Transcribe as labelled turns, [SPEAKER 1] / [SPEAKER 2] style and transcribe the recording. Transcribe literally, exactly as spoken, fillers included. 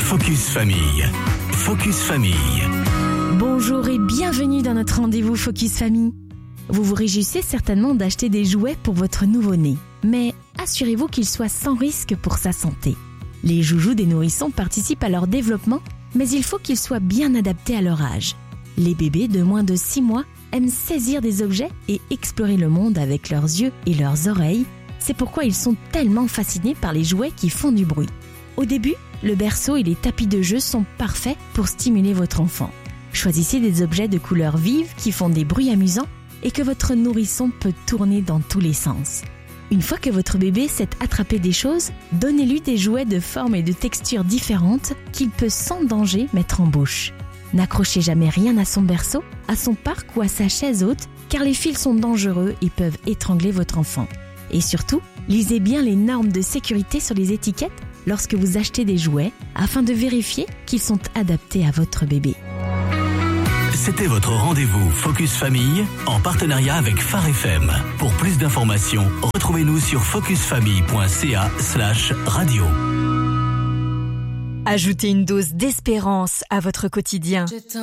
[SPEAKER 1] Focus Famille. Focus Famille.
[SPEAKER 2] Bonjour et bienvenue dans notre rendez-vous Focus Famille. Vous vous réjouissez certainement d'acheter des jouets pour votre nouveau-né, mais assurez-vous qu'ils soient sans risque pour sa santé. Les joujoux des nourrissons participent à leur développement, mais il faut qu'ils soient bien adaptés à leur âge. Les bébés de moins de six mois aiment saisir des objets et explorer le monde avec leurs yeux et leurs oreilles. C'est pourquoi ils sont tellement fascinés par les jouets qui font du bruit. Au début, le berceau et les tapis de jeu sont parfaits pour stimuler votre enfant. Choisissez des objets de couleurs vives qui font des bruits amusants et que votre nourrisson peut tourner dans tous les sens. Une fois que votre bébé sait attraper des choses, donnez-lui des jouets de formes et de textures différentes qu'il peut sans danger mettre en bouche. N'accrochez jamais rien à son berceau, à son parc ou à sa chaise haute, car les fils sont dangereux et peuvent étrangler votre enfant. Et surtout, lisez bien les normes de sécurité sur les étiquettes lorsque vous achetez des jouets, afin de vérifier qu'ils sont adaptés à votre bébé.
[SPEAKER 1] C'était votre rendez-vous Focus Famille en partenariat avec Phare F M. Pour plus d'informations, retrouvez-nous sur focusfamille.ca slash radio.
[SPEAKER 3] Ajoutez une dose d'espérance à votre quotidien.